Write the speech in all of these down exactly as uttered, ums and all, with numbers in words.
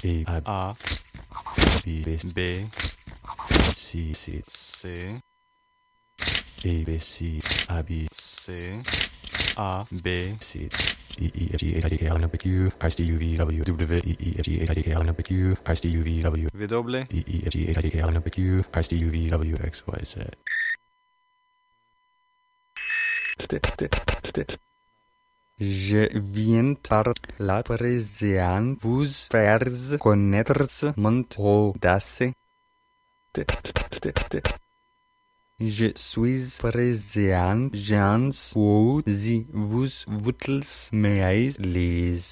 A, A, B, B, B, C, C, C, A, B, C, A, B, C, A, B, C, D, E, F, G, H, I, J, K, L, M, N, O, P, Q, R, S, T, U, V, W, W, D, E, F, G, H, I, J, K, L, M, N, O, P, Q, R, S, T, U, V, W, W, D, E, F, G, H, I, J, K, L, M, N, O, P, Q, R, S, T, U, V, W, X, Y, Z. Je viens par la présence vous faire connaître mon audace. Je suis présent, gens, ou si vous voulez me les.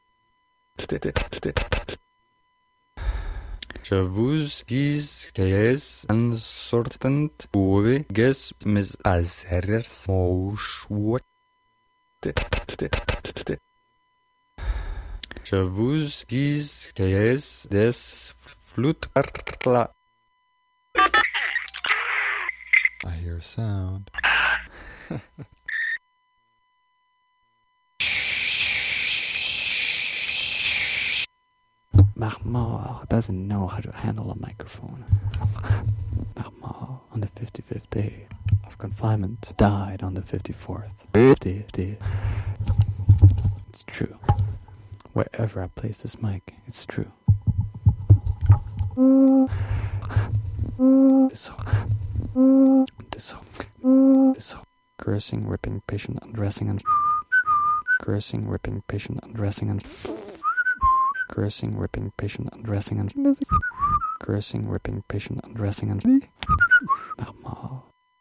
Je vous dis que en sortant pour ges mes azers mon choix. Je vous dis que des flûtes par la. I hear a sound. Mahmoud doesn't know how to handle a microphone. Mahmoud, on the fifty-fifth day of confinement, died on the fifty-fourth. It's true. Wherever I place this mic, it's true. This, this, this, cursing, ripping, patient, undressing, and cursing, ripping, patient, undressing, and cursing, ripping, patient, undressing, and cursing, ripping, patient, undressing, and Mahmoud.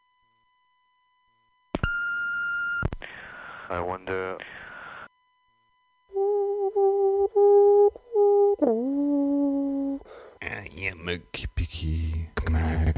I wonder. Yeah, Mickey Picky.